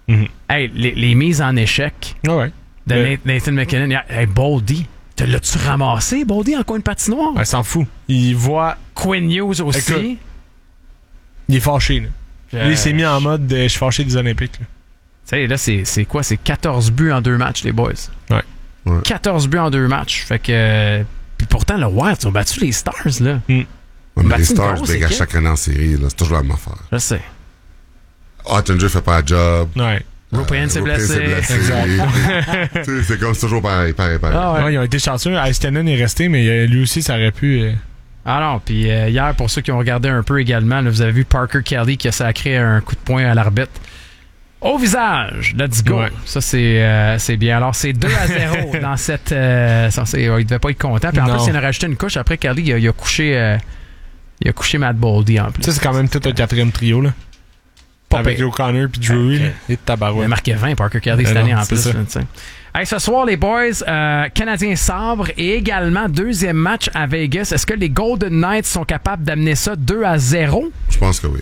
Hey, les mises en échec de Nathan MacKinnon. Hey, Boldy. L'as-tu ramassé, Boldy, en coin de patinoire? Elle s'en fout. Il voit... Quinn Hughes aussi. Écoute, il est fâché, là. Il s'est mis en mode je suis fâché des Olympiques. Tu sais, là, c'est quoi? C'est 14 buts en 2 matchs, les boys. Ouais. 14 buts en 2 matchs. Fait que... Puis pourtant, le Wild, ils ont battu les Stars, là. Ouais, mais les Stars dégagent chaque année en série, là. C'est toujours la même affaire. Je sais. Ottinger fait pas le job. Ouais. Rupien s'est blessé. C'est comme toujours pareil. Ah ouais. Ils ont été chanceux. Iceland est resté, mais lui aussi, ça aurait pu... Ah non, puis hier, pour ceux qui ont regardé un peu également, là, vous avez vu Parker Kelly qui a sacré un coup de poing à l'arbitre. Au visage! Let's go! Ouais. Ça, c'est bien. Alors, c'est 2-0 dans cette... il devait pas être content. Puis en plus, il en a rajouté une couche. Après, Kelly, il a couché Matt Boldy en plus. Ça, c'est quand même tout un quatrième trio, là. Avec O'Connor puis Drury. Et tabarouette. Il a marqué 20, Parker Kelly, cette année en plus. Hey, ce soir, les boys, Canadiens sabres et également deuxième match à Vegas. Est-ce que les Golden Knights sont capables d'amener ça 2-0? Je pense que oui.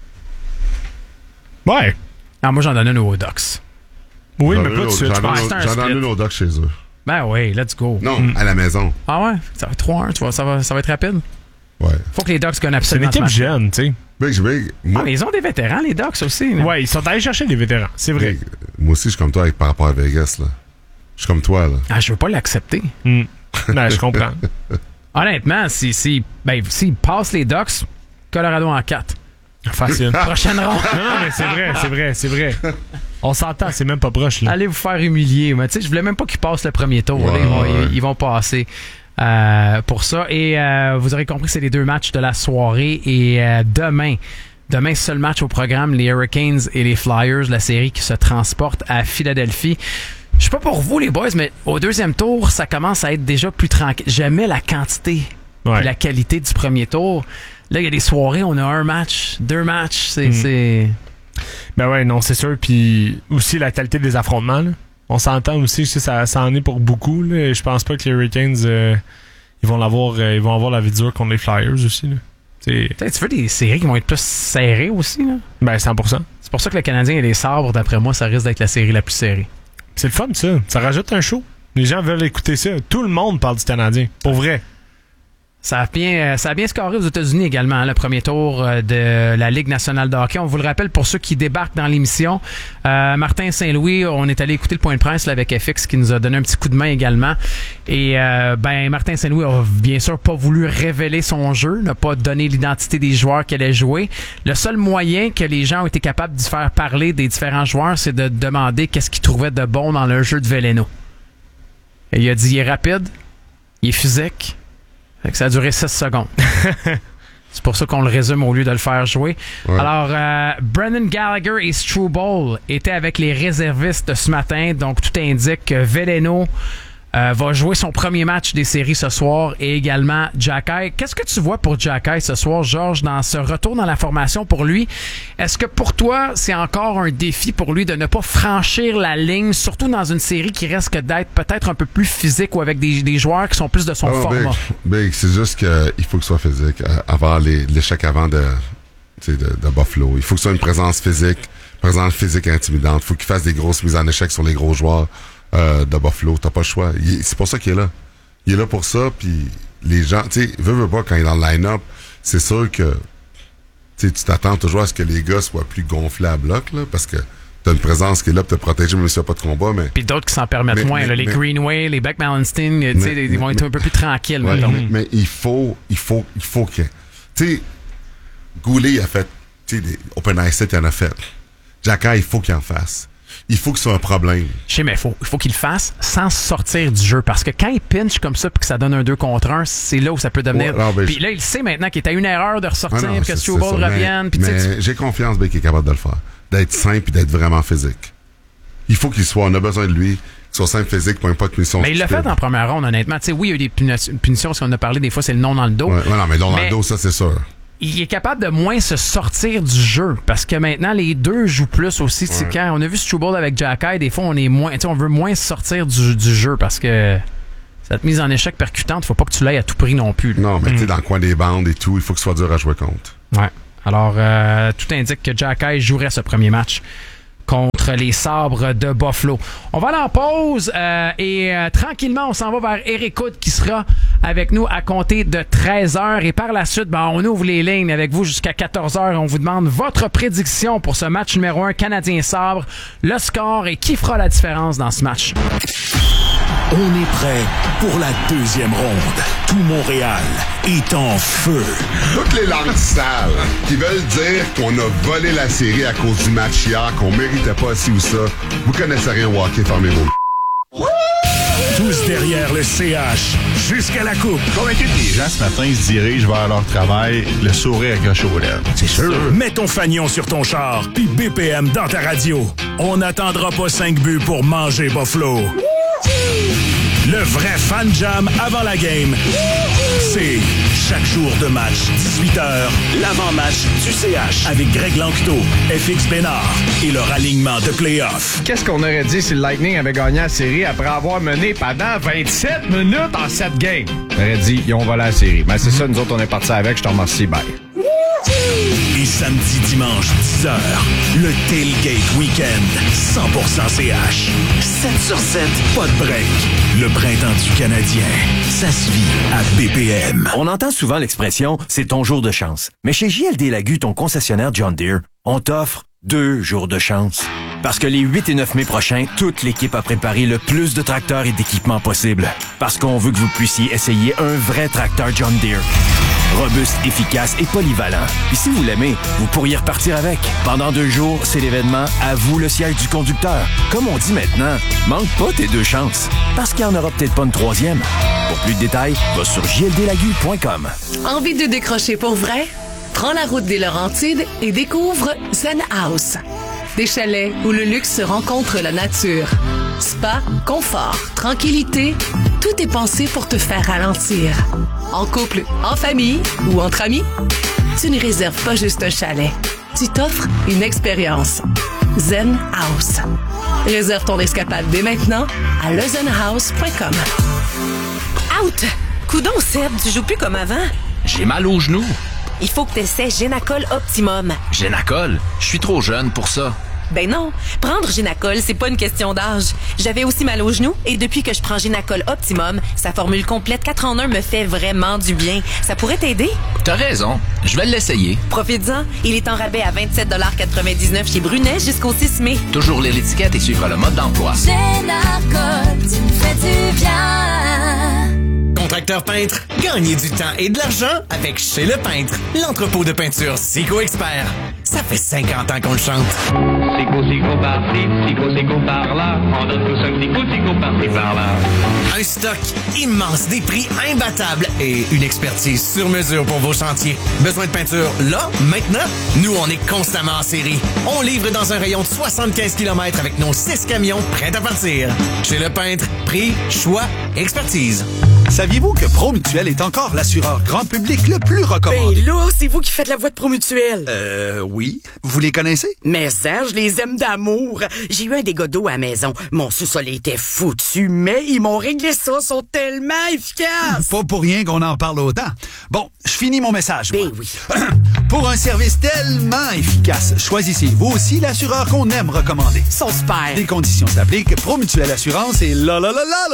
Ouais. Ah, moi, j'en donne une aux Ducks. Oui, mais pas tout de suite. J'en donne une aux Ducks chez eux. Ben oui, let's go. Non, à la maison. Ah ouais? Ça va être 3-1, tu vois, ça va être rapide. Ouais. Faut que les Ducks gagnent absolument. C'est une équipe jeune, tu sais. Mais ils ont des vétérans, les Ducks aussi. Là. Ouais, ils sont allés chercher des vétérans, c'est vrai. Moi aussi, je suis comme toi par rapport à Vegas, là. Je suis comme toi, là. Ah, je veux pas l'accepter. Ben, je comprends. Honnêtement, s'ils passent les Ducks, Colorado en 4. Facile. Prochaine ronde. Non, mais c'est vrai. On s'entend, c'est même pas proche, là. Allez vous faire humilier. Mais tu sais, je voulais même pas qu'ils passent le premier tour. Ouais, là, ils vont passer. Pour ça. Et vous aurez compris que c'est les 2 matchs de la soirée. Et demain, seul match au programme, les Hurricanes et les Flyers, la série qui se transporte à Philadelphie. Je sais pas pour vous, les boys, mais au deuxième tour, ça commence à être déjà plus tranquille. J'aimais la quantité et la qualité du premier tour. Là, il y a des soirées, on a 1 match, 2 matchs. C'est... Ben ouais, non, c'est sûr. Puis aussi la qualité des affrontements, là. On s'entend aussi, ça en est pour beaucoup. Là. Je pense pas que les Hurricanes ils vont avoir la vie dure contre les Flyers aussi. Là. Tu veux des séries qui vont être plus serrées aussi? Là? Ben 100%. C'est pour ça que le Canadien et les Sabres, d'après moi, ça risque d'être la série la plus serrée. C'est le fun, ça. Ça rajoute un show. Les gens veulent écouter ça. Tout le monde parle du Canadien. Pour vrai. Ça a bien scoré aux États-Unis également, le premier tour de la Ligue nationale de hockey. On vous le rappelle pour ceux qui débarquent dans l'émission. Martin Saint-Louis, on est allé écouter le point de presse là, avec FX qui nous a donné un petit coup de main également. Et Martin Saint-Louis a bien sûr pas voulu révéler son jeu, n'a pas donné l'identité des joueurs qu'elle allait jouer. Le seul moyen que les gens ont été capables de faire parler des différents joueurs, c'est de demander qu'est-ce qu'ils trouvaient de bon dans le jeu de Veleno. Et il a dit, il est rapide, il est physique. Fait que ça a duré 6 secondes. C'est pour ça qu'on le résume au lieu de le faire jouer. Ouais. Alors, Brendan Gallagher et Struble étaient avec les réservistes ce matin. Donc, tout indique que Veleno va jouer son premier match des séries ce soir et également Xhekaj. Qu'est-ce que tu vois pour Xhekaj ce soir, Georges, dans ce retour dans la formation pour lui? Est-ce que pour toi, c'est encore un défi pour lui de ne pas franchir la ligne, surtout dans une série qui risque d'être peut-être un peu plus physique ou avec des joueurs qui sont plus de son format? C'est juste qu'il faut qu'il soit physique. Avoir l'échec avant de Buffalo. Il faut que ce soit une présence physique intimidante. Il faut qu'il fasse des grosses mises en échec sur les gros joueurs. De Buffalo, t'as pas le choix. C'est pour ça qu'il est là. Il est là pour ça, puis les gens, tu sais, veut pas, quand il est dans le line-up, c'est sûr que tu t'attends toujours à ce que les gars soient plus gonflés à bloc, là, parce que t'as une présence qui est là pour te protéger, même s'il n'y a pas de combat, mais... Puis d'autres qui s'en permettent moins, les Greenway, les Beck Mallenstein, ils vont être un peu plus tranquilles. Ouais, mais il faut que... Tu sais, Goulet, il a fait, tu sais, des Open Ice Set, il en a fait. Xhekaj, il faut qu'il en fasse. Il faut que ce soit un problème. Je sais, mais il faut qu'il le fasse sans sortir du jeu. Parce que quand il pinch comme ça et que ça donne un 2 contre 1, c'est là où ça peut devenir... Puis là, il sait maintenant qu'il est à une erreur de ressortir et que Struble revienne. Mais j'ai confiance qu'il est capable de le faire. D'être simple et d'être vraiment physique. Il faut qu'il soit... On a besoin de lui. Qu'il soit simple, physique, pour pas de punition. Mais il l'a fait en première ronde, honnêtement. T'sais, oui, il y a eu des punitions, si on a parlé, des fois, c'est le nom dans le dos. Ouais, non, mais le nom dans le dos, ça, c'est sûr. Il est capable de moins se sortir du jeu parce que maintenant les deux jouent plus aussi. Ouais. Quand on a vu Struble avec Xhekaj, des fois on veut moins sortir du jeu parce que cette mise en échec percutante, faut pas que tu l'aies à tout prix non plus. Là. Non, mais tu sais, dans le coin des bandes et tout, il faut que ce soit dur à jouer contre. Ouais. Alors tout indique que Xhekaj jouerait ce premier match contre les Sabres de Buffalo. On va aller en pause et tranquillement, on s'en va vers Éric Hood qui sera avec nous à compter de 13h. Et par la suite, on ouvre les lignes avec vous jusqu'à 14h. On vous demande votre prédiction pour ce match numéro 1 Canadien-Sabres, le score et qui fera la différence dans ce match. On est prêt pour la deuxième ronde. Tout Montréal est en feu. Toutes les langues sales qui veulent dire qu'on a volé la série à cause du match hier, qu'on méritait pas ci ou ça. Vous connaissez rien au hockey, fermez-vous. Tous derrière le CH, jusqu'à la coupe. Convaincu que les gens ce matin se dirigent vers leur travail, le sourire accroché aux lèvres. C'est sûr. Mets ton fanion sur ton char, puis BPM dans ta radio. On n'attendra pas 5 buts pour manger Buffalo. Le vrai fan jam avant la game, c'est chaque jour de match, 18h, l'avant-match du CH avec Greg Lanctot, FX Bénard et leur alignement de play-off. Qu'est-ce qu'on aurait dit si le Lightning avait gagné la série après avoir mené pendant 27 minutes en 7 games? On aurait dit, ils ont volé la série. Mais c'est ça, nous autres, on est partis avec. Je te remercie, bye. Et samedi, dimanche, 10h, le Tailgate Weekend, 100% CH. 7 sur 7, pas de break. Le printemps du Canadien, ça se vit à BPM. On entend souvent l'expression « c'est ton jour de chance ». Mais chez JLD Lagu, ton concessionnaire John Deere, on t'offre 2 jours de chance. Parce que les 8 et 9 mai prochains, toute l'équipe a préparé le plus de tracteurs et d'équipements possible. Parce qu'on veut que vous puissiez essayer un vrai tracteur John Deere. Robuste, efficace et polyvalent. Et si vous l'aimez, vous pourriez repartir avec. Pendant 2 jours, c'est l'événement « À vous le siège du conducteur ». Comme on dit maintenant, manque pas tes 2 chances. Parce qu'il n'y en aura peut-être pas une 3e. Pour plus de détails, va sur jldlagu.com. Envie de décrocher pour vrai? Prends la route des Laurentides et découvre Zen House. Des chalets où le luxe rencontre la nature. Spa, confort, tranquillité, tout est pensé pour te faire ralentir. En couple, en famille ou entre amis, tu ne réserves pas juste un chalet. Tu t'offres une expérience. Zen House. Réserve ton escapade dès maintenant à lezenhouse.com. Out! Coudon, Seb, tu joues plus comme avant? J'ai mal aux genoux. Il faut que tu essaies Génacol Optimum. Génacol? Je suis trop jeune pour ça. Ben non, prendre Génacol, c'est pas une question d'âge. J'avais aussi mal aux genoux et depuis que je prends Génacol Optimum, sa formule complète 4 en 1 me fait vraiment du bien. Ça pourrait t'aider? T'as raison, je vais l'essayer. Profites-en, il est en rabais à 27,99 $. Chez Brunet jusqu'au 6 mai. Toujours lire l'étiquette et suivre le mode d'emploi. Génacol, tu me fais du bien. Contracteur peintre, gagnez du temps et de l'argent avec Chez Le Peintre, l'entrepôt de peinture Sico Expert. Ça fait 50 ans qu'on le chante. Sico par-ci, Sico par-là. On donne tous un petit coup, Sico par-ci, par-là. Un stock immense, des prix imbattables et une expertise sur mesure pour vos chantiers. Besoin de peinture là, maintenant? Nous, on est constamment en série. On livre dans un rayon de 75 km avec nos 6 camions prêts à partir. Chez Le Peintre, prix, choix, expertise. Saviez-vous que Promutuel est encore l'assureur grand public le plus recommandé? Ben là, c'est vous qui faites la voix de Promutuel. Oui. Vous les connaissez? Mais Serge, je les aime d'amour. J'ai eu un dégât d'eau à la maison. Mon sous-sol était foutu, mais ils m'ont réglé ça. Ils sont tellement efficaces. Pas pour rien qu'on en parle autant. Bon, je finis mon message. Ben oui. Pour un service tellement efficace, choisissez vous aussi l'assureur qu'on aime recommander. Ils sont super. Des conditions s'appliquent. Promutuel Assurance et la.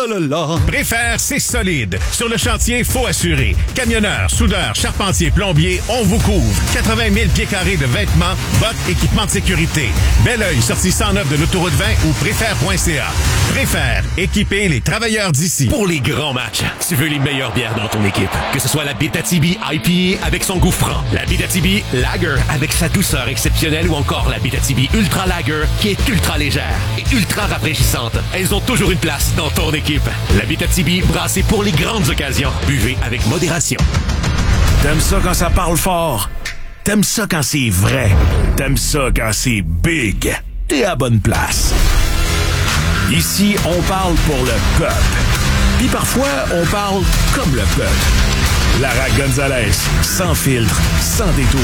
Préfère, c'est solide. Sur le chantier, faut assurer. Camionneurs, soudeurs, charpentiers, plombiers, on vous couvre. 80 000 pieds carrés de vêtements, bottes, équipements de sécurité. Bel oeil, sortie 109 de l'autoroute 20 ou préfère.ca. Préfère, équiper les travailleurs d'ici. Pour les grands matchs, tu veux les meilleures bières dans ton équipe. Que ce soit la Abitibi IPA avec son goût franc, la Abitibi Lager avec sa douceur exceptionnelle ou encore la Abitibi Ultra Lager qui est ultra légère et ultra rafraîchissante. Elles ont toujours une place dans ton équipe. La Abitibi brassée pour les grandes occasions. Buvez avec modération. T'aimes ça quand ça parle fort? T'aimes ça quand c'est vrai? T'aimes ça quand c'est big? T'es à bonne place. Ici, on parle pour le peuple. Puis parfois, on parle comme le peuple. Lara Gonzalez, sans filtre, sans détour.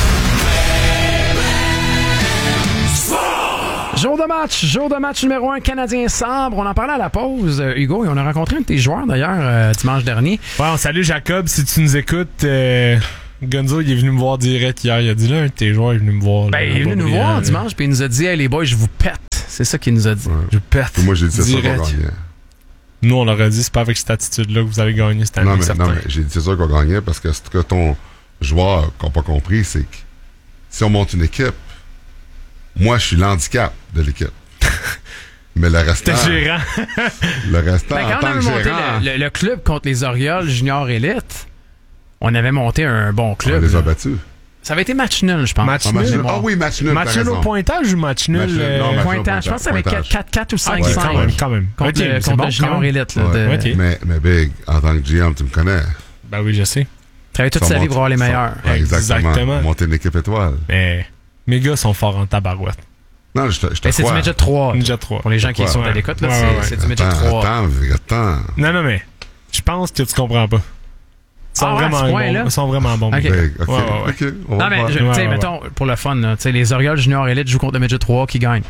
Jour de match numéro 1 Canadien-Sabres. On en parlait à la pause, Hugo, et on a rencontré un de tes joueurs d'ailleurs dimanche dernier. Ouais, on salue Jacob si tu nous écoutes. Gonzo, il est venu me voir direct hier. Il a dit là, un de tes joueurs est venu me voir. Ben, il est venu nous voir dimanche, puis il nous a dit, hey, les boys, je vous pète. C'est ça qu'il nous a dit. Ouais. Je pète. Puis moi, j'ai dit c'est sûr qu'on direct. gagnait. Nous, on leur a dit, c'est pas avec cette attitude-là que vous allez gagner cette année. Non, mais j'ai dit c'est sûr qu'on gagnait parce que ce que ton joueur n'a pas compris, c'est que si on monte une équipe, moi, je suis l'handicap de l'équipe. Mais le restant. T'es gérant. Le restant, Ben, en quand on tant avait que monté gérant, le club contre les Orioles Junior Élite, on avait monté un bon on club. les a là. battus. Ça avait été match nul, je pense. Match Ah, match nul. nul. Ah oui, match nul. Match t'as nul au raison. pointage ou match nul? Match nul, non, match nul. Pointage. Je pense que ça avait Pointage. 4 ou 5 Ok, cinq quand même. contre Ok, le c'est bon, Junior quand même. Élite. Là, Ouais. de... Ok. Mais Big, en tant que GM, tu me connais. Ben oui, je sais. Travailler toute sa vie pour avoir les meilleurs. Ouais, exactement. Exactement. Monter une équipe étoile. Mais mes gars sont forts en tabarouette. Non, je te Ben, c'est du crois. Midget 3. Ninja 3. Pour les gens qui Quoi? sont à l'écoute, là, Ouais, c'est ouais, du Midget 3. Attends. Non, mais je pense que tu comprends pas. Ils sont, Ah ouais, à ce vraiment, point-là? bons. Ils sont vraiment bons. Ok. mes gars. Big, OK. Ouais, ouais. OK, on va Non, mais voir. tu sais, Ouais, mettons, pour le fun, là, tu sais, les Orioles Junior Elite jouent contre le Midget 3 qui gagne.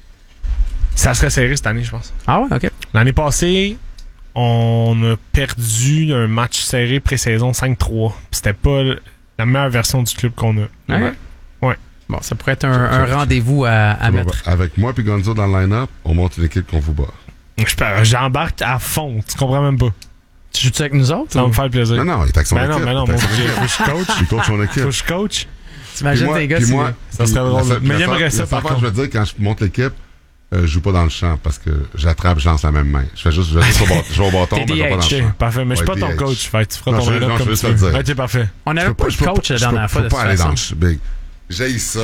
Ça serait serré cette année, je pense. Ah ouais, OK. L'année passée, on a perdu un match serré pré-saison 5-3. C'était pas la meilleure version du club qu'on a. Ouais. Ouais. Bon, ça pourrait être un rendez-vous à mettre. Avec moi et Gonzo dans le line-up, on monte une équipe qu'on vous bat. J'embarque à fond. Tu comprends même pas. Tu joues-tu avec nous autres? Ça va me faire plaisir. Non, il est avec son Ben équipe. non, Il est mon avec son équipe. faut que je coach. Il coach son équipe. Faut que je coach. T'imagines Puis moi- tes gars, puis c'est- moi, Ça serait puis drôle. la seule- Mais la il aimerait seule- ça, la par seule fois que contre. je veux dire, quand je monte l'équipe, je joue pas dans le champ parce que j'attrape, je lance la même main. Je vais au bâton, je joue au bâton, mais je joue pas dans le Ok, champ. parfait. Mais je suis Ouais, pas ton DH. coach. Fait que tu feras Non, ton je- line-up non, je comme veux tu juste veux. le dire. Ok, parfait. On n'avait pas de coach la dernière fois. Je peux pas aller dans le Big. J'ai ça.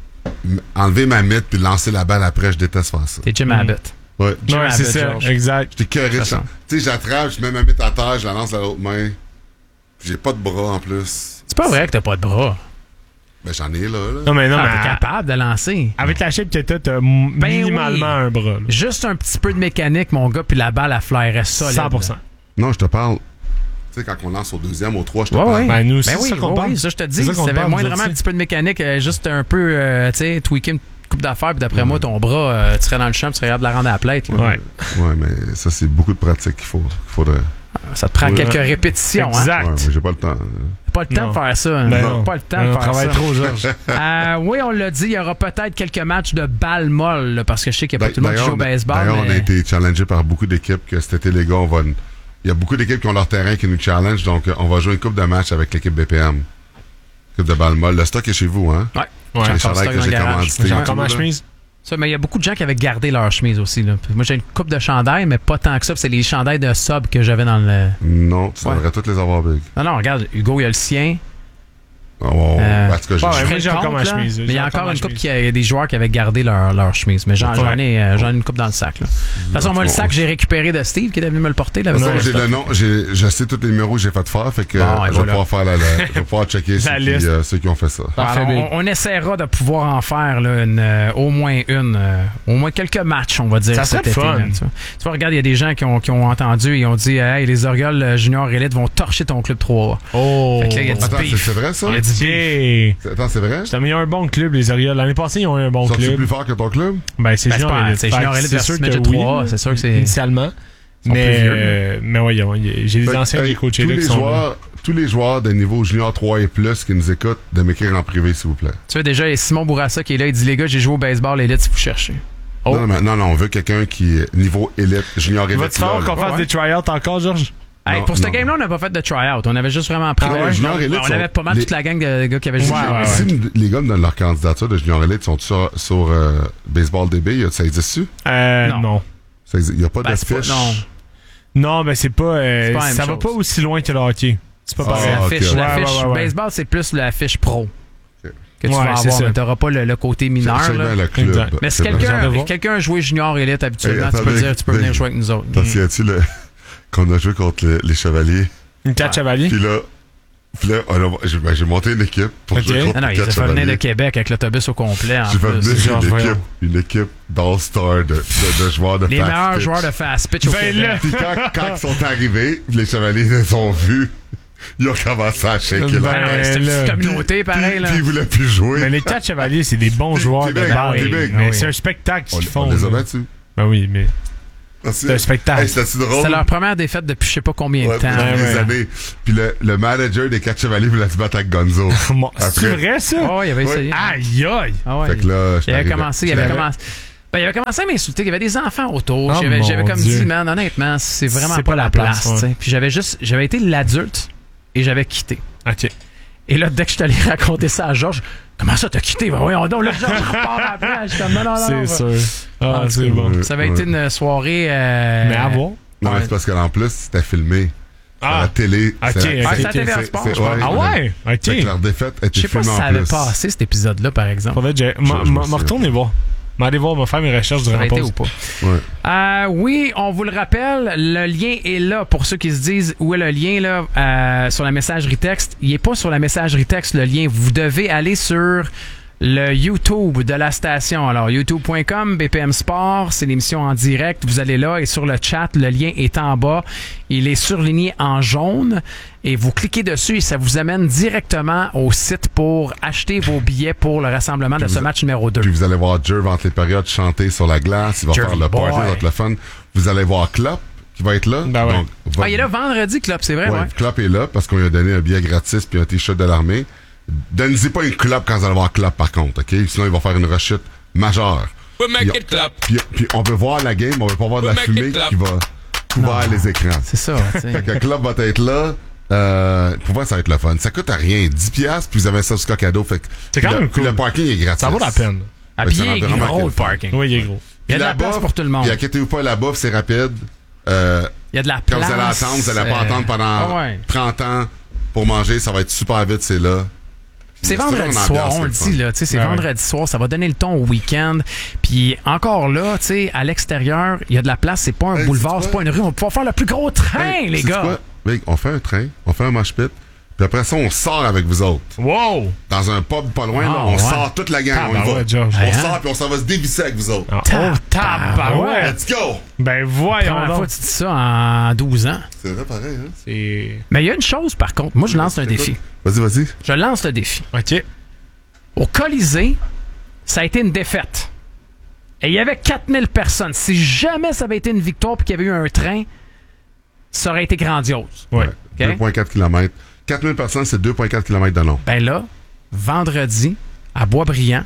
Enlever ma mythe puis lancer la balle après, je déteste faire ça. T'es Jim Abbott. Ouais. Jim Ouais, c'est Abbott, ça. George. Exact. J'étais curé. Ça Tu sais, j'attrape, je mets ma mythe à terre, je la lance à l'autre main. Puis j'ai pas de bras en plus. C'est pas vrai que t'as pas de bras. Ben j'en ai là. Non, mais non, Ah, mais t'es capable de lancer. avec la shape que t'as minimalement oui. un bras. là. Juste un petit peu de mécanique, mon gars, puis la balle, elle flairait solide. 100%. Non, je te parle. Tu sais, quand on lance au deuxième, au 3, je te Ouais, parle. ouais. Ben, nous, Ben c'est oui, ça qu'on parle. oui, ça je te dis. C'est ça Si qu'on t'avais parle, moindrement nous un aussi. petit peu de mécanique, juste un peu, tu sais, tweaker une coupe d'affaires, puis d'après moi, ton bras, tu serais dans le champ, tu serais capable de la rendre à la plate. là. Ouais. Ouais, mais ça, c'est beaucoup de pratique qu'il faudrait. Ça te prend Ouais. quelques répétitions. Hein? Exact. Ouais, mais j'ai pas le temps. Pas le temps Non. de faire ça. Ben Non. non. Pas le temps Ben, de on faire travaille ça. trop, Georges. Oui, on l'a dit, il y aura peut-être quelques matchs de balles molles, là, parce que je sais qu'il n'y a pas tout le monde qui joue au baseball. D'ailleurs, on a mais... été challengé par beaucoup d'équipes que cet été, les gars, il y a beaucoup d'équipes qui ont leur terrain qui nous challenge, donc on va jouer une coupe de match avec l'équipe BPM. Coupe de balles molles. Le stock est chez vous, hein? Ouais. Ouais. J'ai Les encore chandails stock que dans j'ai le garage. commandités. J'ai et encore tout, ma là. chemise. Ça, mais il y a beaucoup de gens qui avaient gardé leur chemise aussi. Là. Moi, j'ai une coupe de chandails, mais pas tant que ça. C'est les chandails de sub que j'avais dans le. Non, tu Ouais. devrais toutes les avoir, Big. Non, regarde, Hugo, il a le sien. Oh, en tout cas, Ouais, Je ferai moi, j'ai le encore ma compte, là. chemise. Mais il J'ai y a encore encore ma une coupe chemise. qui a des joueurs qui avaient gardé leur chemise. Mais j'en ai une coupe dans le sac. Là. De toute façon, moi, le sac, j'ai récupéré de Steve qui est venu me le porter. Là, De toute avec façon, le j'ai stock. le nom, je sais tous les numéros que j'ai fait faire, fait que Bon, et je vais voilà. pouvoir faire je vais pouvoir checker La liste. ceux qui ont fait ça. Alors, on essaiera de pouvoir en faire là, au moins quelques matchs, on va dire. Ça serait cet été, fun. là, tu vois, regarde, il y a des gens qui ont entendu et ont dit hey, les Orioles Junior Elite vont torcher ton club 3. Oh! Fait que là, il y a du Attends, beef. c'est vrai ça? Il y a du beef. Attends, c'est vrai? Ils ont un bon club, les Orioles. L'année passée, ils ont eu un bon Sont-ils club. plus forts que ton club? Ben, c'est Ben, Junior c'est pas- Elite. c'est Junior Fait que Elite c'est sûr versus que Midget oui, 3, c'est sûr que c'est- initialement. Ils sont plus vieux, Mais voyons, j'ai des Fait que, anciens que j'ai coachés tous là qui les sont là. joueurs, tous les joueurs de niveau junior 3 et plus qui nous écoutent, de m'écrire en privé, s'il vous plaît. Tu vois, déjà, il y a Simon Bourassa qui est là. Il dit les gars, j'ai joué au baseball Elite si vous cherchez. Oh. Non, on veut quelqu'un qui est niveau élite, junior élite. Va-tu falloir qu'on fasse des try-outs encore, Georges? Hey, Non, pour ce non. game-là, on n'a pas fait de try-out. On avait juste vraiment pris. Ah ouais, Junior Elite on avait sont- pas mal toute la gang de gars qui avaient joué. Si les gars me donnent leur candidature de junior élite, sont sur Baseball DB, ça existe-tu? Non. Il n'y a pas Ben, de c'est pas- fiche. non. Non, ben c'est pas. pas la même ça va chose. pas aussi loin que le hockey. C'est pas Ah, pareil. ok. La fiche, Ouais. baseball, c'est plus la fiche pro que tu Ouais, vas c'est avoir. ça. Tu n'auras pas le côté mineur. C'est là. bien le club. Exact. Mais si C'est bien. quelqu'un a joué junior élite habituellement, Hey, tu peux attendez, dire tu peux venir jouer avec nous autres. T'en souviens-tu qu'on a joué contre les Chevaliers? Une 4 chevaliers? Puis là, j'ai monté une équipe pour jouer contre Ah non, les ils ont 4 fait venir de Chevaliers. Québec avec l'autobus au complet. En J'ai fait plus. venir Genre, voyons. une équipe d'All-Star de joueurs de Les fast meilleurs pitch. joueurs de fast pitch au Ben Québec. là. Puis quand ils sont arrivés, les Chevaliers les ont vus, ils ont commencé à shaker Ben, leur Ah ouais, c'est une là. petite communauté, pareil. Là. Puis ils voulaient plus jouer. Mais les 4 chevaliers, c'est des bons joueurs de Québec, balle. Québec. Mais Ah oui. c'est un spectacle ce qu'ils font. On les a là. battus. Ben oui, mais. C'est un spectacle. Hey, c'était-tu drôle? C'était leur première défaite depuis je sais pas combien de temps. Des années. Puis le manager des 4 chevaliers voulait se battre avec Gonzo. C'est vrai, ça? Oh, il avait essayé. Aïe, aïe! Ah ouais. Fait que là, il avait commencé à m'insulter. Il y avait des enfants autour. Oh, j'avais comme Dieu. dit, man, honnêtement, c'est vraiment C'est pas la place. ouais. T'sais. Puis j'avais été l'adulte et j'avais quitté. OK. Et là, dès que je suis allé raconter ça à Georges, comment ça t'as quitté? Ben voyons donc, là, Georges repart après. Je suis comme, non. C'est sûr. Ah, c'est bon. Ça avait été une soirée... Mais à voir. Non, mais c'est parce qu'en plus, c'était filmé. À la télé. C'est à TVA Sport, je pense. Ah ouais? OK. Fait que leur défaite était Je sais pas filmée si ça en avait plus. passé, cet épisode-là, par exemple. Faudrait que je retourner voir. M'aller voir, me faire mes recherches durant la pause. Ou pas. Ouais. Oui, on vous le rappelle, le lien est là pour ceux qui se disent où est le lien là sur la messagerie texte. Il est pas sur la messagerie texte le lien. Vous devez aller sur le YouTube de la station. Alors, youtube.com, BPM Sport, c'est l'émission en direct. Vous allez là et sur le chat, le lien est en bas. Il est surligné en jaune et vous cliquez dessus et ça vous amène directement au site pour acheter vos billets pour le rassemblement de ce match numéro 2. Puis vous allez voir Jerv entre les périodes chanter sur la glace. Il va Jervy faire le party, boy. ça va être le fun. Vous allez voir Klopp qui va être là. Ben ouais. Donc, Il est là vendredi, Klopp, c'est vrai, ouais. Klopp est là parce qu'on lui a donné un billet gratis puis un t-shirt de l'armée. Donnez-y pas une Klopp quand vous allez voir Klopp, par contre, OK? Sinon, il va faire une rechute majeure. We make it clap. Puis on veut voir la game, on veut pas voir de la fumée qui va couvrir les écrans. C'est ça, tu sais. Fait que Klopp va être là. Pour voir, ça va être le fun. Ça coûte à rien. 10$, puis vous avez ça jusqu'à cadeau. Fait que c'est quand même cool. Le parking est gratuit. Ça vaut la peine. Puis il est gros, le parking. Oui, il est gros. Il y a de la place pour tout le monde. Puis inquiétez-vous pas, la bouffe, c'est rapide. Il y a de la Quand place. vous allez attendre, vous allez pas attendre pendant 30 ans pour manger. Ça va être super vite, c'est là. C'est vendredi soir, on le dit, là. C'est vendredi soir, ça va donner le ton au week-end. Puis encore là, tu sais, à l'extérieur, il y a de la place. C'est pas un boulevard, c'est pas une rue. On va pouvoir faire le plus gros train, les gars. Quoi? On fait un train, on fait un mosh pit. Puis après ça, on sort avec vous autres. Wow! Dans un pub pas loin, là, on sort toute la gang. On y va. On sort puis on s'en va se dévisser avec vous autres. Tabarouette! Let's go! Ben voyons Première donc. fois que tu dis ça en 12 ans. C'est vrai pareil, hein? Mais il y a une chose, par contre. Moi, je lance un défi. Vas-y. Je lance le défi. OK. Au Colisée, ça a été une défaite. Et il y avait 4000 personnes. Si jamais ça avait été une victoire et qu'il y avait eu un train, ça aurait été grandiose. Ouais. Okay? 2,4 km. 4000 personnes, c'est 2,4 km de long. Ben là, vendredi, à Boisbriand,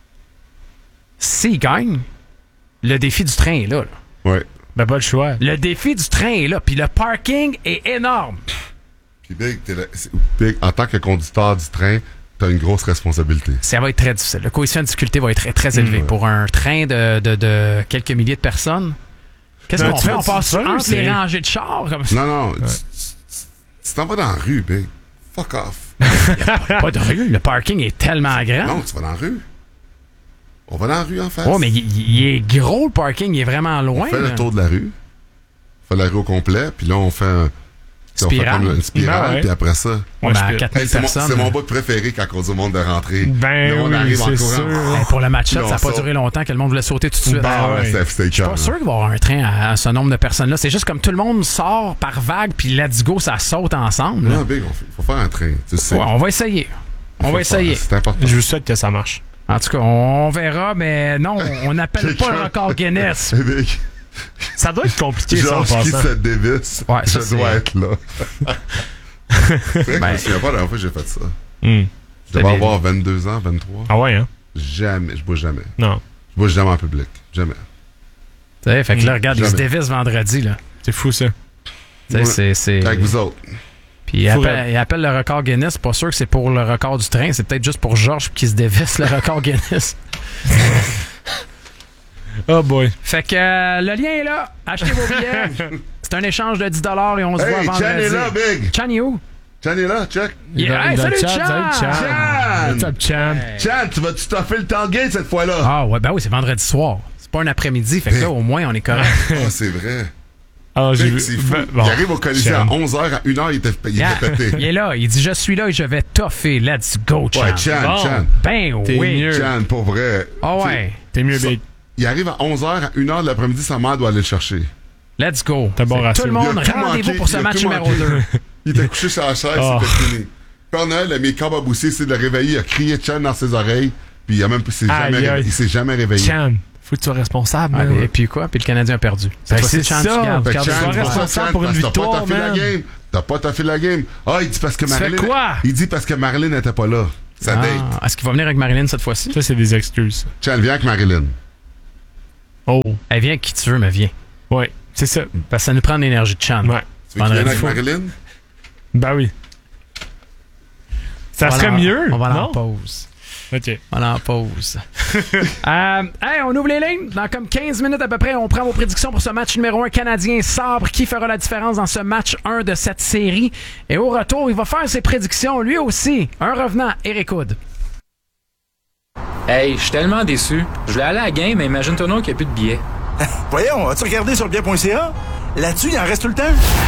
s'ils gagnent, le défi du train est là. Ouais. Ben pas le choix. Le défi du train est là. Puis le parking est énorme. Puis Big, en tant que conducteur du train, t'as une grosse responsabilité. Ça va être très difficile. Le coefficient de difficulté va être très, très élevé. Pour un train de quelques milliers de personnes. Qu'est-ce qu'on fait? On passe entre les rangées de chars comme ça? Non. Tu t'en vas dans la rue, Big. Fuck off. Pas de rue. Le parking est tellement grand. Non, tu vas dans la rue. On va dans la rue en face. Oh, mais il est gros, le parking. Il est vraiment loin. On fait le tour de la rue. On fait la rue au complet. Puis là, on fait une spirale. Puis après ça... c'est mon bout préféré quand on dit au monde de rentrer. Ben on arrive en courant. Pour le match-up, ça n'a pas duré longtemps que le monde voulait sauter tout de suite. Je suis pas sûr qu'il va y avoir un train à ce nombre de personnes-là. C'est juste comme tout le monde sort par vague, puis let's go, ça saute ensemble. Non, Big, il faut faire un train. Tu sais. On va essayer. C'est important. Je vous souhaite que ça marche. En tout cas, on verra, mais non, on n'appelle pas le record Guinness. Ça doit être compliqué, Georges ça, en qui passant. se dévisse. Ouais, ça, je dois être là. C'est vrai que je me souviens pas la dernière fois que j'ai fait ça. Je devais avoir 22 ans, 23. Ah ouais, hein? Jamais. Je bouge jamais. Non. Je bouge jamais en public. Jamais. Tu sais, fait que là, regarde, il se dévisse vendredi, là. C'est fou, ça. C'est... Avec vous autres. Puis il appelle le record Guinness. Pas sûr que c'est pour le record du train. C'est peut-être juste pour Georges qui se dévisse le record Guinness. Oh boy. Fait que le lien est là. Achetez vos billets. C'est un échange de 10$ et on se voit vendredi. Chan est là, Big. Chan est où? Chan est là, check. Salut Chan! What's up, Chan? Chan, tu vas-tu toffer le tailgate cette fois-là? Ah ouais, ben oui, c'est vendredi soir. C'est pas un après-midi. Fait que là, au moins, on est correct. Ah, c'est vrai. Ah, j'ai vu. C'est fou. Il arrive au Colisée à 11h, à 1h, il était pété. Il est là. Il dit, je suis là et je vais toffer. Let's go, Chan. Ouais, Chan. Ben oui. Mieux. Chan, pour vrai. Ah ouais. T'es mieux, Big. Il arrive à 11h, à 1h de l'après-midi, sa mère doit aller le chercher. Let's go. T'as bon ratio. Tout le monde, rendez-vous pour ce match numéro 2. Il était couché sur la chaise, c'était fini. Père Noël a mis Cobb à bousser, c'est de le réveiller, il a crié Chan dans ses oreilles, puis il s'est jamais réveillé. Chan, Faut que tu sois responsable. Ah, man. et puis quoi? Puis le Canadien a perdu. Ben, Cette c'est fois-ci, Chan, ça. tu gardes- Fait que garde- Chan, sois c'est pour ça, responsable Chan, pour une parce que victoire, T'as pas taffé la man. game. T'as pas taffé la game. Ah, il dit parce que Tu fais Marilyn... quoi? Il dit parce que Marilyn n'était pas là. Ça date. Est-ce qu'il va venir avec Marilyn cette fois-ci? Ça, c'est des excuses. Chan, viens avec Marilyn. Oh. Elle vient avec qui tu veux, mais viens. Ouais, c'est ça. Parce que ça nous prend de l'énergie de Chan. Ouais. Tu veux qu'il vienne avec Vendredi. Marilyn? Ben oui. Ça serait mieux. On va aller en non? pause. OK. On va aller en pause. Hey, on ouvre les lignes. Dans comme 15 minutes à peu près, on prend vos prédictions pour ce match numéro 1 canadien sabre. Qui fera la différence dans ce match 1 de cette série? Et au retour, il va faire ses prédictions, lui aussi. Un revenant, Eric Hood. Hey, je suis tellement déçu. Je voulais aller à la game, mais imagine-toi non qu'il n'y a plus de billets. Voyons, as-tu regardé sur billet.ca? Là-dessus, il en reste tout le temps.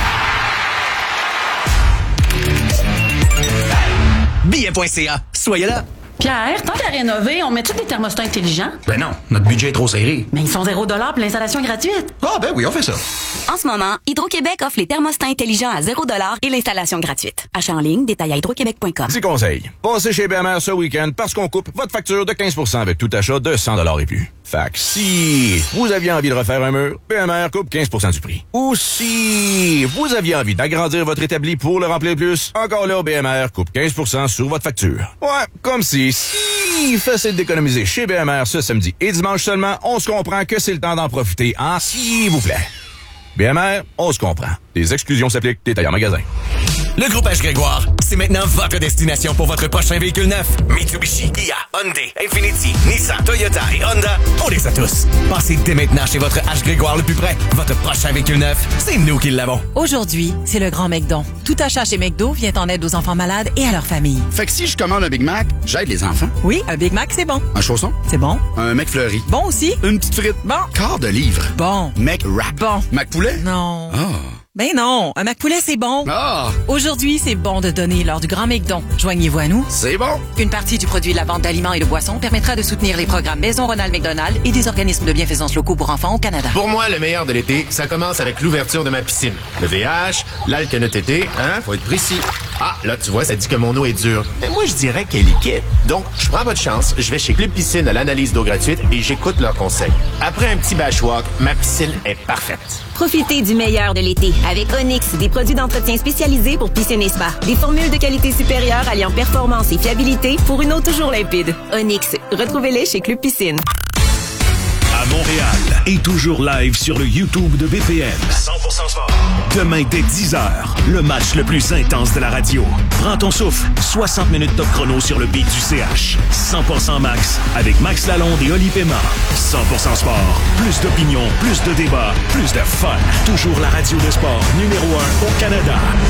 Billet.ca. Soyez là. Pierre, tant qu'à rénover, on met-tu des thermostats intelligents? Ben non, notre budget est trop serré. Mais ils sont 0$ pour l'installation gratuite. Ah ben oui, on fait ça. En ce moment, Hydro-Québec offre les thermostats intelligents à 0$ et l'installation gratuite. Achat en ligne, détail à hydroquebec.com. Petit conseil. Passez chez BMR ce week-end parce qu'on coupe votre facture de 15% avec tout achat de 100$ et plus. Fait que si vous aviez envie de refaire un mur, BMR coupe 15% du prix. Ou si vous aviez envie d'agrandir votre établi pour le remplir plus, encore là, BMR coupe 15% sur votre facture. Ouais, comme si facile d'économiser chez BMR ce samedi et dimanche seulement, on se comprend que c'est le temps d'en profiter, hein, s'il vous plaît. BMR, on se comprend. Les exclusions s'appliquent, détail en magasin. Le groupe H. Grégoire, c'est maintenant votre destination pour votre prochain véhicule neuf. Mitsubishi, Kia, Hyundai, Infiniti, Nissan, Toyota et Honda, on les a tous. Passez dès maintenant chez votre H. Grégoire le plus près. Votre prochain véhicule neuf, c'est nous qui l'avons. Aujourd'hui, c'est le grand McDon. Tout achat chez McDo vient en aide aux enfants malades et à leur famille. Fait que si je commande un Big Mac, j'aide les enfants. Oui, un Big Mac, c'est bon. Un chausson? C'est bon. Un McFlurry? Bon aussi. Une petite frite? Bon. Quart de livre? Bon. McWrap? Bon. McPoulet? Non. Ah. Ben non, un McPoulet, c'est bon. Ah. Aujourd'hui, c'est bon de donner lors du Grand McDon. Joignez-vous à nous. C'est bon. Une partie du produit de la vente d'aliments et de boissons permettra de soutenir les programmes Maison Ronald McDonald et des organismes de bienfaisance locaux pour enfants au Canada. Pour moi, le meilleur de l'été, ça commence avec l'ouverture de ma piscine. Le VH, l'alcanotété, hein, faut être précis. Ah, là, tu vois, ça dit que mon eau est dure. Mais moi, je dirais qu'elle est liquide. Donc, je prends votre chance, je vais chez Club Piscine à l'analyse d'eau gratuite et j'écoute leurs conseils. Après un petit bashwalk, ma piscine est parfaite. Profitez du meilleur de l'été avec Onyx, des produits d'entretien spécialisés pour piscine et spa. Des formules de qualité supérieure alliant performance et fiabilité pour une eau toujours limpide. Onyx, retrouvez-les chez Club Piscine. À Montréal et toujours live sur le YouTube de BPM. 100% sport. Demain dès 10h, le match le plus intense de la radio. Prends ton souffle, 60 minutes top chrono sur le beat du CH. 100% Max avec Max Lalonde et Oli Pema. 100% sport. Plus d'opinion, plus de débats, plus de fun. Toujours la radio de sport numéro 1 au Canada.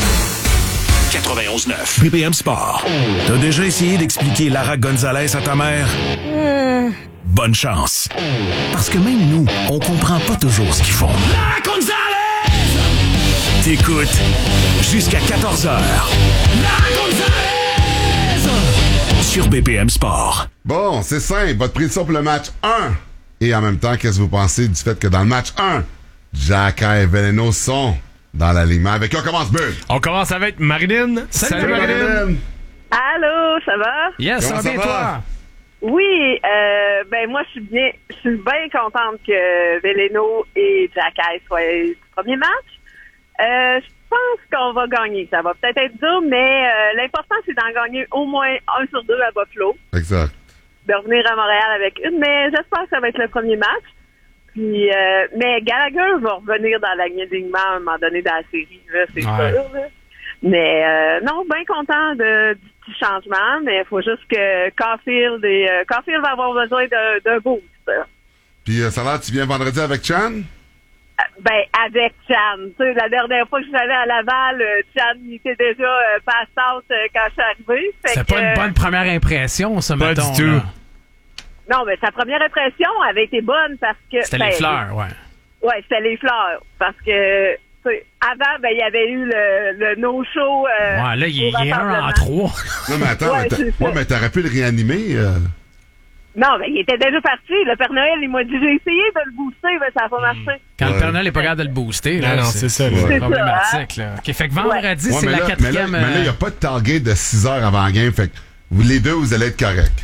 91.9 BPM Sport. T'as déjà essayé d'expliquer Lara Gonzalez à ta mère? Bonne chance. Parce que même nous, on comprend pas toujours ce qu'ils font. Lara Gonzalez! T'écoutes jusqu'à 14h. Lara Gonzalez! Sur BPM Sport. Bon, c'est simple. Votre prédiction pour le match 1. Et en même temps, qu'est-ce que vous pensez du fait que dans le match 1, Jacka et Veleno sont dans l'alignement? Avec qui on commence, Bud? On commence avec Marilyn. Salut Marilyn! Allô, ça va? Yes, ça va bien, toi? Oui, ben moi je suis bien contente que Veleno et Jackass soient du premier match. Je pense qu'on va gagner. Ça va peut-être être dur, mais l'important c'est d'en gagner au moins 1 sur 2 à Buffalo. Exact. De revenir à Montréal avec une, mais j'espère que ça va être le premier match. Puis, mais Gallagher va revenir dans l'alignement à un moment donné dans la série, là, c'est sûr. Là. Mais non, bien content du petit changement, mais il faut juste que Caulfield va avoir besoin d'un boost. Puis ça va, tu viens vendredi avec Chan? Ben, avec Chan. Tu sais, la dernière fois que je suis allée à Laval, Chan il était déjà pass-out quand je suis arrivée. C'est pas une bonne première impression, ça, mettons. Pas du tout. Non, mais sa première impression avait été bonne parce que... C'était les fleurs, ouais. Ouais, c'était les fleurs. Parce que... Avant, ben, il y avait eu le no-show. Ouais, là, il y a 1 en 3. Non, mais attends, mais t'aurais pu le réanimer. Non, mais il était déjà parti. Le Père Noël, il m'a dit, j'ai essayé de le booster, mais ça n'a pas marché. Quand le Père Noël n'est pas capable de le booster, là, non, c'est ça. C'est problématique. Là. OK, fait que vendredi, c'est la 4e... Mais là, il n'y a pas de target de 6 heures avant la game. Fait que les deux, vous allez être corrects.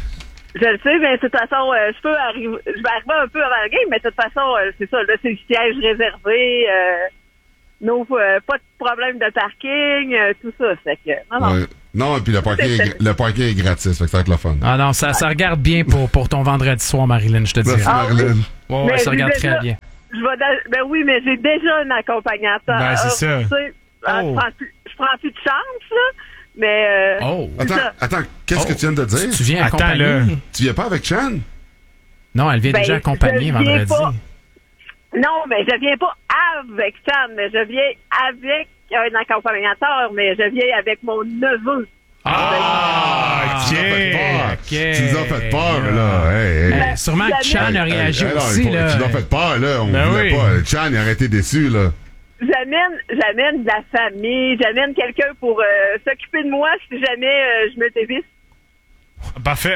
Je le sais, mais de toute façon, je vais arriver un peu avant la game, mais de toute façon, c'est ça, là, c'est le siège réservé, pas de problème de parking, tout ça, c'est que, non. Ouais. Non, et puis le parking est gratis, fait que ça va être le fun. Ah non, ça regarde bien pour ton vendredi soir, Marilyn, je te dis. Marilyn. Ouais, ça regarde très bien. Ben oui, mais j'ai déjà un accompagnateur. Ben, c'est ça. Je prends plus de chance, là. Mais. Attends, qu'est-ce que tu viens de dire? Tu viens accompagner. Tu viens pas avec Chan? Non, elle vient déjà accompagner vendredi. Non, mais je viens pas avec Chan, mais je viens avec un accompagnateur, mais je viens avec mon neveu. OK. Tu nous as fait peur, là. Hey. Sûrement que Chan a réagi aussi, là. Tu nous as fait peur, là. On voulait pas. Chan, il aurait été déçu, là. J'amène de la famille, j'amène quelqu'un pour s'occuper de moi si jamais je me dévisse. Parfait.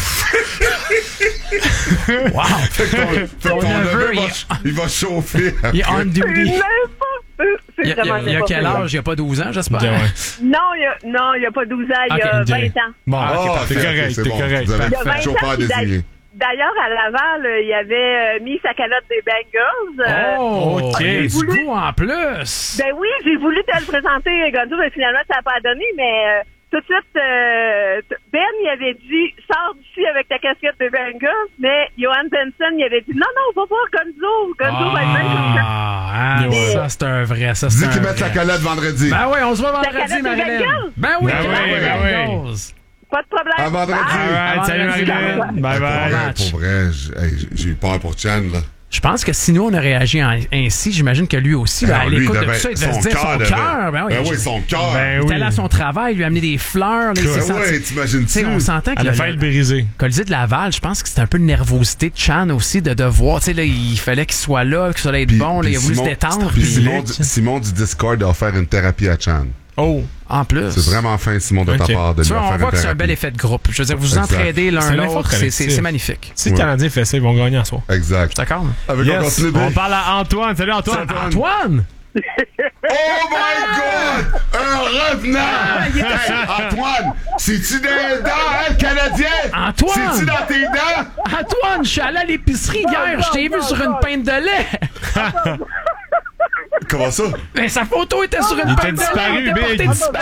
Wow! Ton neveu, il va chauffer. Il est on duty. Il y a quel âge? Il n'y a pas 12 ans, j'espère? Non, il n'y a pas 12 ans, il y a 20 ans. Bon, t'es correct, t'es correct. Vous avez fait chauffeur désigné. D'ailleurs, à Laval, il avait mis sa calotte des Bengals. OK. Du coup, en plus. Ben oui, j'ai voulu te le présenter, Gonzo, mais finalement, ça n'a pas donné, mais tout de suite, Ben, il avait dit, sors d'ici avec ta casquette des Bengals, mais Johan Benson, il avait dit, non, va voir Gonzo. Gonzo va être bien. Ça, c'est un vrai. Ça, dis qu'il mette la calotte vendredi. Ben oui, on se voit vendredi, Marilyn. Ben oui. Pas de problème. À vendredi. Salut, Marilyn. Bye. Pour vrai, j'ai eu peur pour Chan, là. Je pense que si nous, on a réagi ainsi, j'imagine que lui aussi, à l'écoute de tout ça, il devait se dire son cœur. Ben oui, son cœur. Il était allé à son travail, lui a amené des fleurs. Oui, t'imagines-tu? On s'entend que le fait le briser. Colisée de Laval, je pense que c'était un peu de nervosité de Chan aussi, de devoir. Tu sais, là, il fallait qu'il soit là, qu'il allait être bon. Il a voulu se détendre. Puis Simon du Discord a offert une thérapie à Chan. Oh, en plus. C'est vraiment fin, Simon, de ta part de lui faire on voit que c'est un bel effet de groupe. Je veux dire, vous entraidez l'un l'autre, c'est magnifique. Si le Canadien fait ça, ils vont gagner en soir. Exact. D'accord. On parle à Antoine. Salut, Antoine. Antoine! Oh my God! Un revenant! Antoine, c'est-tu des dents, le Canadien? Antoine! C'est-tu dans tes dents? Antoine, je suis allé à l'épicerie hier, je t'ai vu sur une pinte de lait. Comment ça? Ben, sa photo était sur une pinte de lait. Il était disparu.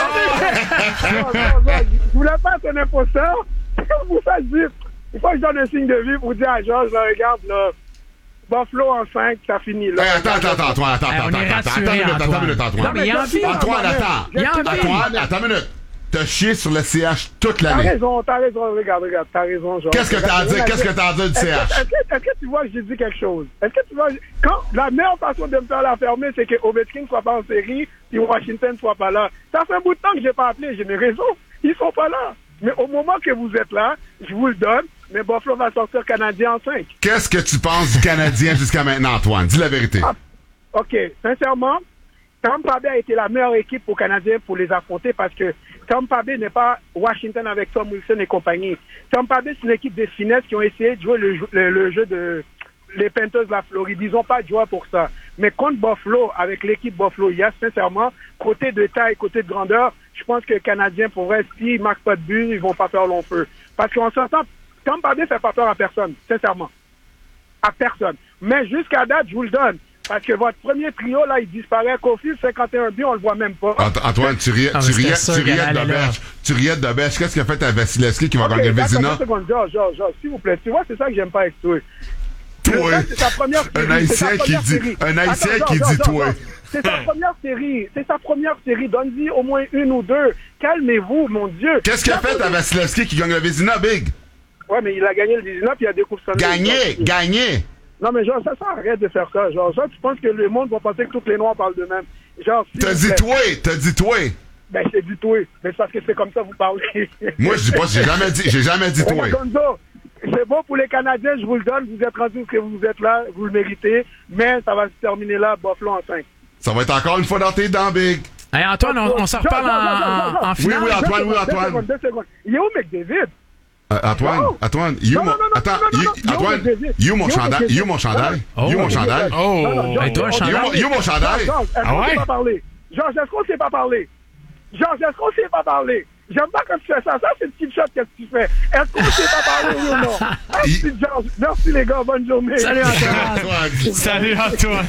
Je voulais pas sonner pour ça. Vous faites dire, il faut que je donne un signe de vie pour dire à Georges, regarde, là, Buffalo en 5, ça finit là. Attends, Antoine, attends une minute, Antoine. Non, mais Antoine, attends une minute. T'as chié sur le CH toute l'année. T'as raison, regarde, t'as raison, Georges. Qu'est-ce que t'as à dire? Qu'est-ce que t'as à dire du CH? Est-ce que tu vois que j'ai dit quelque chose? Est-ce que tu vois, quand la meilleure façon de me faire la fermer, c'est que Ovechkin soit pas en série, puis Washington soit pas là. Ça fait un bout de temps que j'ai pas appelé, j'ai mes raisons. Ils sont pas là. Mais au moment que vous êtes là, je vous le donne, mais Buffalo va sortir Canadien en 5. Qu'est-ce que tu penses du Canadien jusqu'à maintenant, Antoine? Dis la vérité. OK. Sincèrement, Tampa Bay a été la meilleure équipe pour Canadiens pour les affronter parce que Tampa Bay n'est pas Washington avec Tom Wilson et compagnie. Tampa Bay, c'est une équipe de finesse qui ont essayé de jouer le jeu de les Panthers de la Floride. Ils n'ont pas de joueur pour ça. Mais contre Buffalo, avec l'équipe Buffalo, il y a sincèrement, côté de taille, côté de grandeur, je pense que les Canadiens, pour vrai, s'ils ne marquent pas de but, ils vont pas faire long feu. Parce qu'on s'entend, Tampa Bay ne fait pas peur à personne, sincèrement. À personne. Mais jusqu'à date, je vous le donne. Parce que votre premier trio, là, il disparaît. Kofi, 51 buts, on le voit même pas. Antoine, tu riais de Doberge. Tu riais de Doberge. Qu'est-ce qu'il a fait à Vasilevski qui va gagner le Vézina? Georges, s'il vous plaît. Tu vois, c'est ça que j'aime pas avec toi. Toi, un Haïtien qui dit toi. C'est sa première série. C'est sa première série. Donne-y au moins une ou deux. Calmez-vous, mon Dieu. Qu'est-ce qu'il a fait à Vasilevski qui gagne le Vézina, Big? Ouais, mais il a gagné le Vézina puis il a découvert ça. Gagné! Non, mais genre, ça arrête de faire ça. Genre, tu penses que le monde va penser que tous les Noirs parlent d'eux-mêmes. Genre, T'as dit toi! Ben, j'ai dit toi. Mais c'est parce que c'est comme ça que vous parlez. Moi, je dis pas, j'ai jamais dit toi. C'est bon pour les Canadiens, je vous le donne. Vous êtes rendus que vous êtes là, vous le méritez. Mais ça va se terminer là, Buffalo en 5. Ça va être encore une fois dans tes dents, Big. Hey, Antoine, on s'en reparle en finale. Oui, Antoine. 2 secondes. Il est où, McDavid? Antoine, you mon chandail. You mon chandail. Toi, chandail. You mon chandail. Ah ouais? Georges, est-ce qu'on ne sait pas parler? J'aime pas quand tu fais ça. Ça, c'est une petite shot que tu fais. Est-ce qu'on s'est pas parlé ou non? Ah, petite George. Merci, les gars. Bonne journée. Salut, Antoine. Salut, Antoine.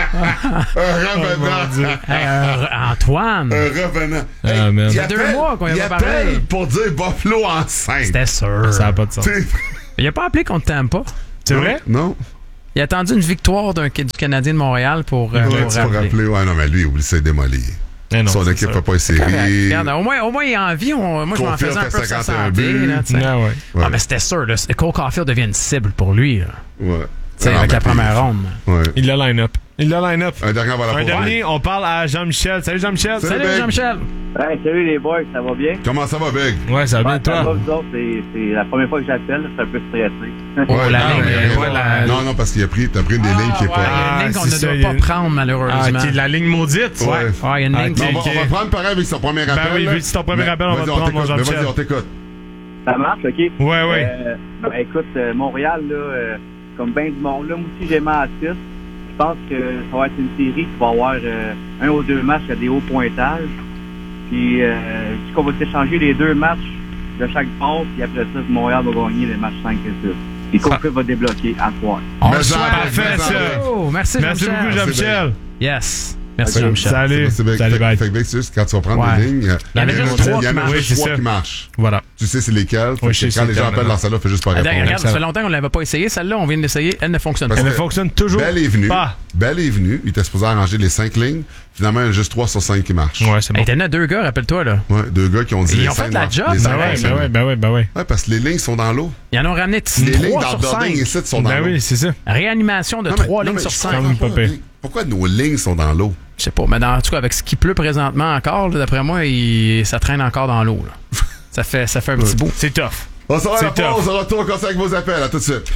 Un revenant. Antoine. Un revenant. Ah, man. Il y a 2 mois qu'on y a pas parlé. Pour dire Buffalo enceinte. C'était sûr. Ça n'a pas de sens. Il a pas appelé contre Tampa. C'est vrai? Non. Il a attendu une victoire du Canadien de Montréal pour rappeler. Ouais, non, mais lui, oublie ça, démoli. Non, son équipe n'a pas une série. Regarde, au moins, il est en vie. Moi, je m'en faisais un peu sa santé. Là, mais c'était sûr. Là, Cole Caulfield devient une cible pour lui. Là. Ouais. Avec la première ronde. Ouais. Il l'a line-up. Un dernier, on parle à Jean-Michel. Salut, Jean-Michel. Salut, Jean-Michel. Hey, salut les boys, ça va bien? Comment ça va, Big? Ouais, ça va bien, toi? Ça va, vous autres, c'est la première fois que j'appelle, je suis un peu stressé. Non, parce qu'il t'as pris des lignes qui est pas... Il y a une ligne qu'on ne doit pas prendre, malheureusement. Qui est la ligne maudite? Ouais. Il y a une ligne on va prendre pareil avec son premier appel. Ben oui, vu que c'est ton premier appel, on va te prendre, mon Jean-Michel. Vas-y, on t'écoute. Ça marche, OK? Ouais. Ben écoute, Montréal, là, comme ben du monde, là, moi aussi j'aime à 6. Je pense que ça va être une série qui va avoir 1 ou 2 matchs à des hauts pointages. Puis, qu'on va s'échanger les 2 matchs de chaque bord, puis après ça, Montréal va gagner les matchs 5 et 6. Puis, Coca va débloquer à 3. Parfait, ça. Merci, beaucoup, Jean-Michel. Yes. Merci, Jean-Michel. Salut, bye. Fait que c'est juste quand tu vas prendre des lignes, il y en a juste 3 qui marchent. Voilà. Tu sais c'est lesquels. Quand les gens appellent dans celle-là, fais juste pas répondre. Regarde, ça fait longtemps qu'on ne l'avait pas essayé. Celle-là, on vient de l'essayer. Elle ne fonctionne pas. Elle ne fonctionne toujours pas. Belle est venue. Il était supposé arranger les 5 lignes. Finalement, il y en a juste 3 sur 5 qui marchent. Ouais, c'est bon. Il y en a 2 gars, rappelle-toi, là. Ouais, 2 gars qui ont dit ils ont fait de la job. Ben ouais. Ouais, parce que les lignes sont dans l'eau. Ils en ont ramené 3 sur 5. Les lignes ici sont dans l'eau. Ben oui, c'est ça. Réanimation de 3 lignes sur 5. Pourquoi nos lignes sont dans l'eau? Je sais pas, mais en tout cas, avec ce qui pleut présentement encore, là, d'après moi, ça traîne encore dans l'eau. Ça fait un petit bout. C'est tough. On s'en va à la pause, on retourne comme ça avec vos appels. À tout de suite.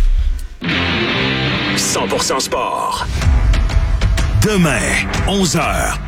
100% sport. Demain, 11h.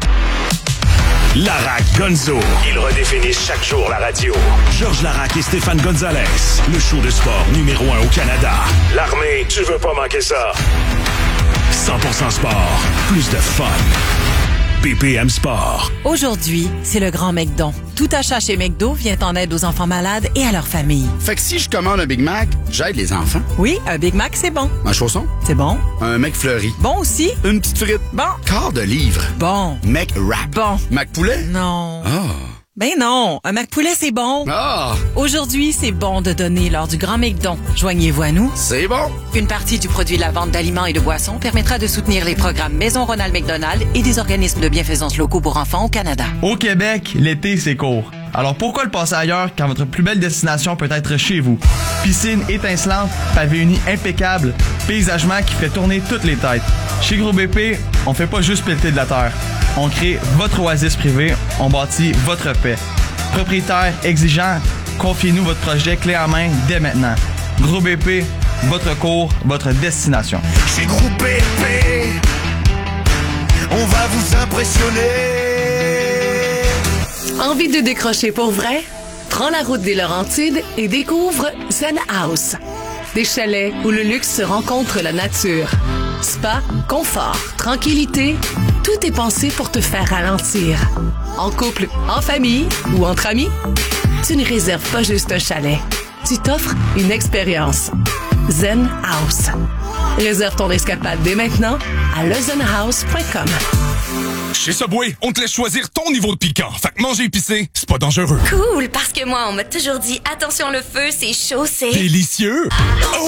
Larac Gonzo. Ils redéfinissent chaque jour la radio. Georges Larac et Stéphane Gonzalez. Le show de sport numéro 1 au Canada. L'armée, tu veux pas manquer ça. 100% sport. Plus de fun. BPM Sport. Aujourd'hui, c'est le grand McDon. Tout achat chez McDo vient en aide aux enfants malades et à leur famille. Fait que si je commande un Big Mac, j'aide les enfants. Oui, un Big Mac, c'est bon. Un chausson? C'est bon. Un McFlurry? Bon aussi. Une petite frite? Bon. Quart de livre? Bon. McWrap? Bon. McPoulet? Non. Ah. Ben non, un McPoulet, c'est bon. Ah! Aujourd'hui, c'est bon de donner lors du Grand McDon. Joignez-vous à nous. C'est bon. Une partie du produit de la vente d'aliments et de boissons permettra de soutenir les programmes Maison Ronald McDonald et des organismes de bienfaisance locaux pour enfants au Canada. Au Québec, l'été, c'est court. Alors pourquoi le passer ailleurs quand votre plus belle destination peut être chez vous? Piscine étincelante, pavé uni impeccable, paysagement qui fait tourner toutes les têtes. Chez Gros BP, on fait pas juste pelleter de la terre. On crée votre oasis privée, on bâtit votre paix. Propriétaire exigeant, confiez-nous votre projet clé en main dès maintenant. Gros BP, votre cours, votre destination. Chez Gros BP, on va vous impressionner. Envie de décrocher pour vrai? Prends la route des Laurentides et découvre Zen House. Des chalets où le luxe se rencontre la nature. Spa, confort, tranquillité, tout est pensé pour te faire ralentir. En couple, en famille ou entre amis, tu ne réserves pas juste un chalet. Tu t'offres une expérience. Zen House. Réserve ton escapade dès maintenant à lezenhouse.com. Chez Subway, on te laisse choisir ton niveau de piquant. Fait que manger épicé, c'est pas dangereux. Cool, parce que moi, on m'a toujours dit, attention le feu, c'est chaud, c'est... Délicieux! Oh